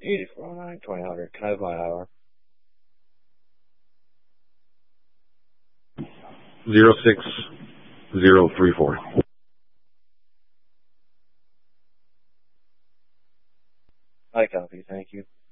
8409 2000. Can I have my hour? 06034. I copy. Thank you.